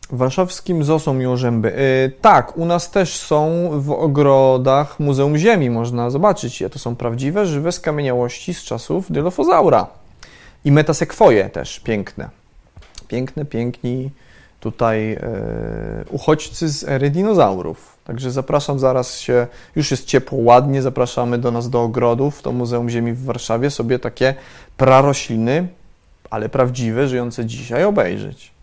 W warszawskim zoo są miłożęby. Tak, u nas też są w ogrodach Muzeum Ziemi, można zobaczyć je. To są prawdziwe, żywe skamieniałości z czasów Dilophosaura. I metasekwoje też piękne. Piękni tutaj uchodźcy z ery dinozaurów. Także zapraszam, już jest ciepło, ładnie, zapraszamy do nas do ogrodów, do Muzeum Ziemi w Warszawie, sobie takie prarośliny, ale prawdziwe, żyjące dzisiaj obejrzeć.